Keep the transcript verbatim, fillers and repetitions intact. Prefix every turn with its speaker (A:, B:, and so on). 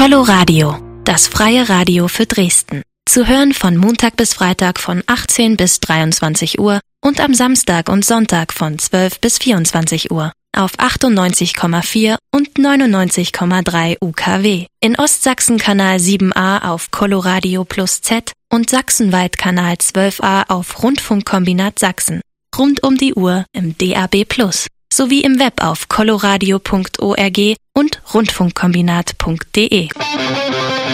A: Coloradio, das freie Radio für Dresden. Zu hören von Montag bis Freitag von achtzehn bis dreiundzwanzig Uhr und am Samstag und Sonntag von zwölf bis vierundzwanzig Uhr auf achtundneunzig Komma vier und neunundneunzig Komma drei U K W. In Ostsachsen Kanal sieben a auf Coloradio Plus Z und sachsenweit Kanal zwölf a auf Rundfunkkombinat Sachsen. Rund um die Uhr im D A B Plus, sowie im Web auf coloradio punkt org und rundfunkkombinat punkt de.